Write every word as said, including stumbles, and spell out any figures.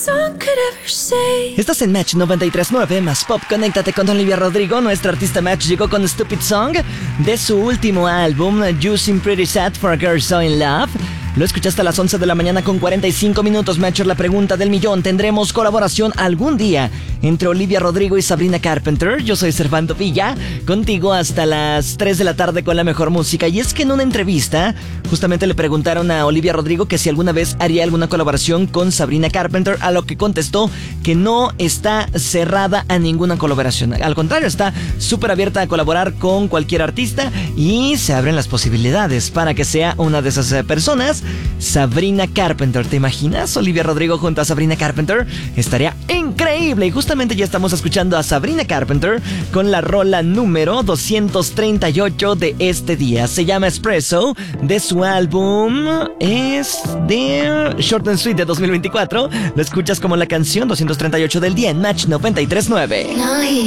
Estás en Match noventa y tres punto nueve más Pop. Conéctate con Olivia Rodrigo. Nuestra artista Match llegó con Stupid Song de su último álbum, You Seem Pretty Sad for a Girl So In Love. Lo escuchaste a las once de la mañana con cuarenta y cinco minutos. Matcher, la pregunta del millón. ¿Tendremos colaboración algún día entre Olivia Rodrigo y Sabrina Carpenter? Yo soy Servando Villa, contigo hasta las tres de la tarde con la mejor música. Y es que en una entrevista justamente le preguntaron a Olivia Rodrigo que si alguna vez haría alguna colaboración con Sabrina Carpenter, a lo que contestó que no está cerrada a ninguna colaboración. Al contrario, está súper abierta a colaborar con cualquier artista y se abren las posibilidades para que sea una de esas personas. Sabrina Carpenter, ¿te imaginas? Olivia Rodrigo junto a Sabrina Carpenter, estaría increíble. Y justamente ya estamos escuchando a Sabrina Carpenter con la rola número doscientos treinta y ocho de este día. Se llama Espresso, de su álbum es de Short and Sweet de dos mil veinticuatro. Lo escuchas como la canción doscientos treinta y ocho del día en Match noventa y tres punto nueve.